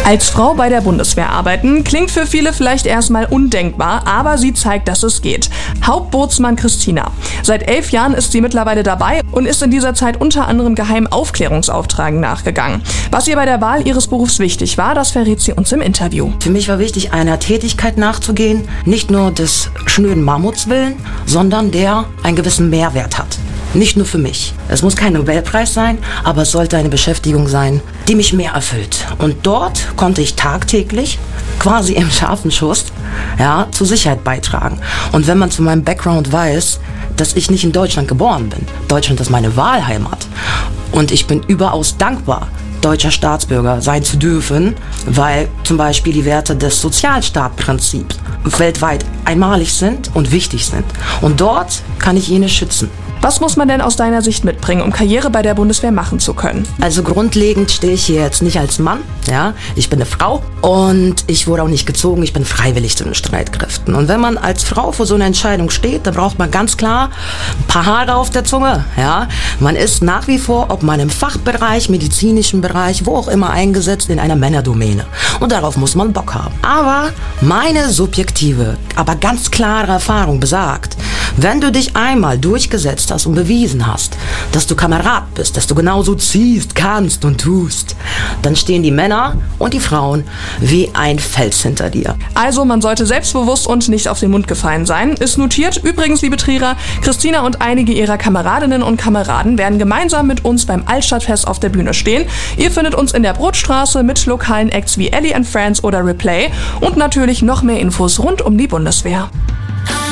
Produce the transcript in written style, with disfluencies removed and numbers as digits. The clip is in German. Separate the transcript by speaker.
Speaker 1: Als Frau bei der Bundeswehr arbeiten klingt für viele vielleicht erstmal undenkbar, aber sie zeigt, dass es geht. Hauptbootsmann Christina. Seit 11 Jahren ist sie mittlerweile dabei und ist in dieser Zeit unter anderem geheimen Aufklärungsaufträgen nachgegangen. Was ihr bei der Wahl ihres Berufs wichtig war, das verrät sie uns im Interview.
Speaker 2: Für mich war wichtig, einer Tätigkeit nachzugehen, nicht nur des schnöden Mammuts willen, sondern der einen gewissen Mehrwert hat. Nicht nur für mich. Es muss kein Nobelpreis sein, aber es sollte eine Beschäftigung sein, die mich mehr erfüllt. Und dort konnte ich tagtäglich, quasi im scharfen Schuss, zur Sicherheit beitragen. Und wenn man zu meinem Background weiß, dass ich nicht in Deutschland geboren bin, Deutschland ist meine Wahlheimat. Und ich bin überaus dankbar, deutscher Staatsbürger sein zu dürfen, weil zum Beispiel die Werte des Sozialstaatprinzips weltweit einmalig sind und wichtig sind. Und dort kann ich jene schützen.
Speaker 1: Was muss man denn aus deiner Sicht mitbringen, um Karriere bei der Bundeswehr machen zu können?
Speaker 2: Also grundlegend stehe ich hier jetzt nicht als Mann, ich bin eine Frau und ich wurde auch nicht gezogen, ich bin freiwillig zu den Streitkräften. Und wenn man als Frau vor so einer Entscheidung steht, dann braucht man ganz klar ein paar Haare auf der Zunge, Man ist nach wie vor, ob man im Fachbereich, medizinischen Bereich, wo auch immer eingesetzt, in einer Männerdomäne. Und darauf muss man Bock haben. Aber meine subjektive, aber ganz klare Erfahrung besagt, wenn du dich einmal durchgesetzt hast und bewiesen hast, dass du Kamerad bist, dass du genauso ziehst, kannst und tust, dann stehen die Männer und die Frauen wie ein Fels hinter dir.
Speaker 1: Also man sollte selbstbewusst und nicht auf den Mund gefallen sein. Ist notiert. Übrigens, liebe Trierer, Christina und einige ihrer Kameradinnen und Kameraden werden gemeinsam mit uns beim Altstadtfest auf der Bühne stehen. Ihr findet uns in der Brotstraße mit lokalen Acts wie Ellie and Friends oder Replay und natürlich noch mehr Infos rund um die Bundeswehr.